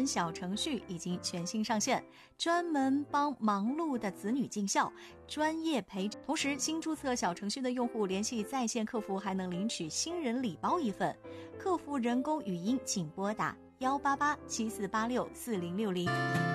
小程序已经全新上线，专门帮忙碌的子女尽孝，专业培。同时，新注册小程序的用户联系在线客服还能领取新人礼包1份。客服人工语音，请拨打18874864060。